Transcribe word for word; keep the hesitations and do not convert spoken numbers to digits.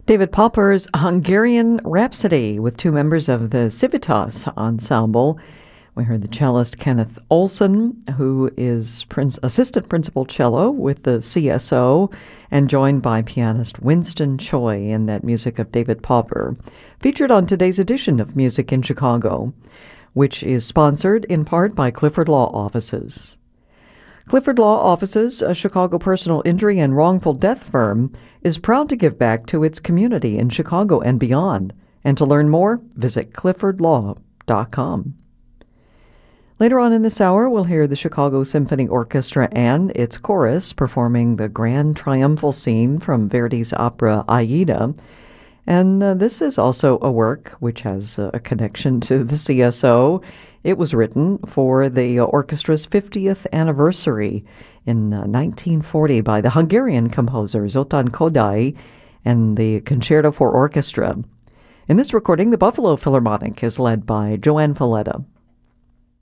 David Popper's Hungarian Rhapsody with two members of the Civitas Ensemble. We heard the cellist Kenneth Olson, who is prince, assistant principal cello with the C S O, and joined by pianist Winston Choi in that music of David Popper, featured on today's edition of Music in Chicago, which is sponsored in part by Clifford Law Offices. Clifford Law Offices, a Chicago personal injury and wrongful death firm, is proud to give back to its community in Chicago and beyond. And to learn more, visit clifford law dot com. Later on in this hour, we'll hear the Chicago Symphony Orchestra and its chorus performing the grand triumphal scene from Verdi's opera Aida. And uh, this is also a work which has uh, a connection to the C S O. It was written for the orchestra's fiftieth anniversary in uh, nineteen forty by the Hungarian composer Zoltán Kodály and the Concerto for Orchestra. In this recording, the Buffalo Philharmonic is led by Joanne Falletta.